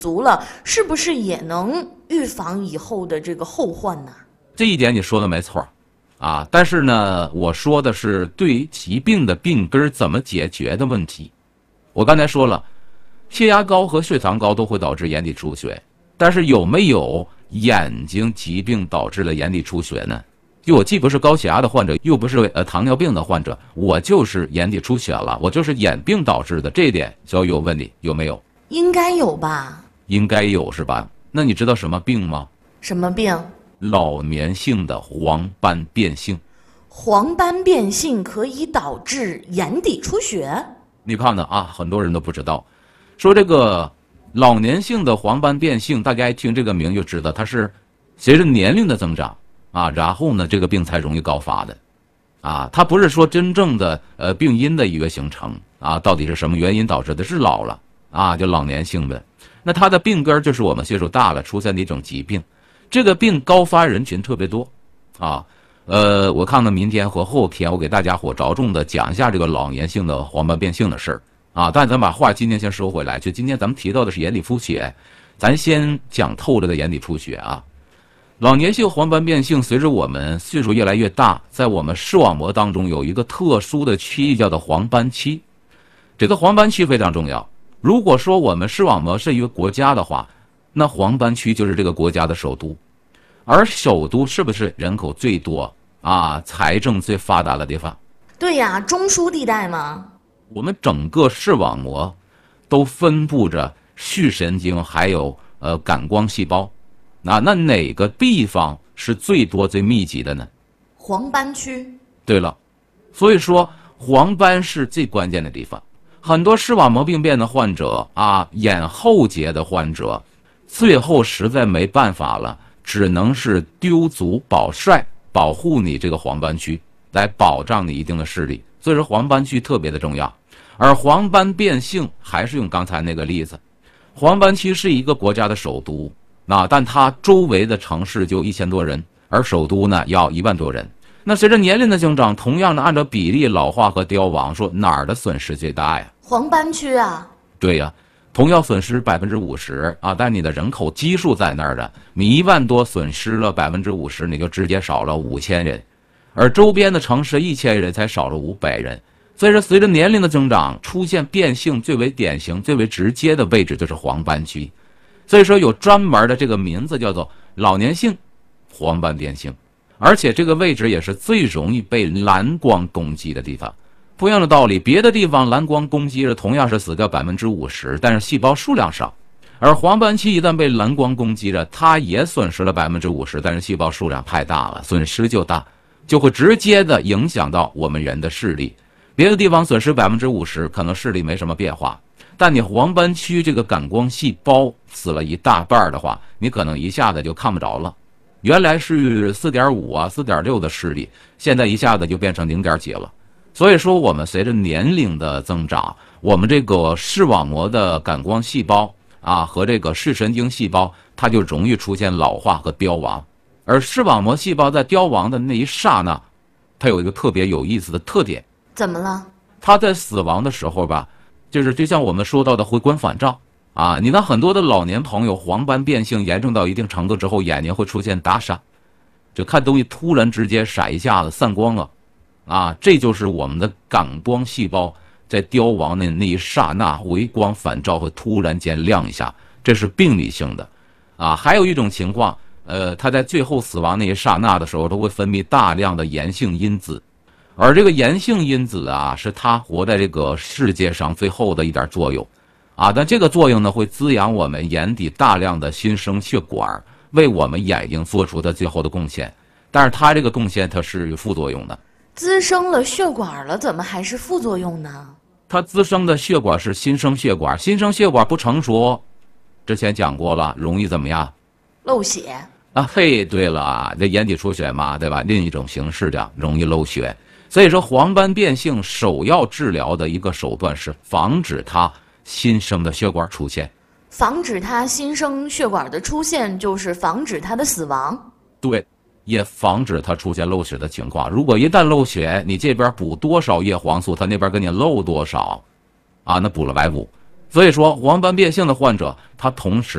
足了，是不是也能预防以后的这个后患呢？ 这一点你说的没错，啊，但是呢，我说的是对于疾病的病根怎么解决的问题。我刚才说了，血压高和血糖高都会导致眼底出血，但是有没有眼睛疾病导致了眼底出血呢？就我既不是高血压的患者，又不是糖尿病的患者，我就是眼底出血了，我就是眼病导致的，这一点就有问题，有没有？ 应该有吧？ 应该有是吧？那你知道什么病吗？ 什么病？ 老年性的黄斑变性。 黄斑变性可以导致眼底出血？ 你看呢啊，很多人都不知道。说这个老年性的黄斑变性，大家一听这个名就知道它是随着年龄的增长啊，然后呢这个病才容易高发的啊，它不是说真正的病因的一个形成啊，到底是什么原因导致的？是老了啊，就老年性的。那它的病根就是我们岁数大了出现的一种疾病，这个病高发人群特别多啊。我看看明天和后天我给大家伙着重的讲一下这个老年性的黄斑变性的事儿啊。但咱把话今天先说回来，就今天咱们提到的是眼底出血，咱先讲透了的眼底出血啊。老年性黄斑变性随着我们岁数越来越大，在我们视网膜当中有一个特殊的区域叫做黄斑区，这个黄斑区非常重要。如果说我们视网膜是一个国家的话，那黄斑区就是这个国家的首都，而首都是不是人口最多啊、财政最发达的地方？ 对呀，中枢地带嘛。 我们整个视网膜都分布着视神经还有感光细胞，那哪个地方是最多最密集的呢？ 黄斑区。 对了，所以说黄斑是最关键的地方。很多视网膜病变的患者啊，眼后结的患者，最后实在没办法了，只能是丢足保帅，保护你这个黄斑区，来保障你一定的视力。所以说黄斑区特别的重要。而黄斑变性还是用刚才那个例子，黄斑区是一个国家的首都，但它周围的城市就1000多人，而首都呢要1万多人。那随着年龄的增长，同样的按照比例老化和凋亡，说哪儿的损失最大呀？ 黄斑区啊。 对呀，同样损失50%啊，但你的人口基数在那儿的，你1万多损失了50%，你就直接少了5000人，而周边的城市1000人才少了500人。所以说，随着年龄的增长，出现变性最为典型、最为直接的位置就是黄斑区。所以说，有专门的这个名字叫做老年性黄斑变性。而且这个位置也是最容易被蓝光攻击的地方。同样的道理，别的地方蓝光攻击了同样是死掉50%，但是细胞数量少；而黄斑区一旦被蓝光攻击了，它也损失了50%，但是细胞数量太大了，损失就大，就会直接的影响到我们人的视力。别的地方损失50%，可能视力没什么变化，但你黄斑区这个感光细胞死了一大半的话，你可能一下子就看不着了。原来是4.5啊、4.6的视力，现在一下子就变成0.几了。所以说，我们随着年龄的增长，我们这个视网膜的感光细胞啊和这个视神经细胞，它就容易出现老化和凋亡。而视网膜细胞在凋亡的那一刹那，它有一个特别有意思的特点。 怎么了？ 它在死亡的时候吧，就像我们说到的回光返照。啊，你看很多的老年朋友黄斑变性严重到一定程度之后，眼睛会出现打闪，就看东西突然之间闪一下子散光了，啊，这就是我们的感光细胞在凋亡的那一刹那回光返照会突然间亮一下，这是病理性的。啊，还有一种情况，它在最后死亡那一刹那的时候，都会分泌大量的炎性因子，而这个炎性因子啊，是它活在这个世界上最后的一点作用。啊，但这个作用呢，会滋养我们眼底大量的新生血管，为我们眼睛做出的最后的贡献。但是它这个贡献它是有副作用的。 滋生了血管了，怎么还是副作用呢？ 它滋生的血管是新生血管，新生血管不成熟，之前讲过了，容易怎么样？ 漏血啊，嘿，对了啊，这眼底出血嘛，对吧？另一种形式的容易漏血。所以说，黄斑变性首要治疗的一个手段是防止它新生的血管出现。 防止它新生血管的出现，就是防止它的死亡。 对，也防止它出现漏血的情况。如果一旦漏血，你这边补多少叶黄素，它那边给你漏多少，啊，那补了白补。所以说，黄斑变性的患者，他同时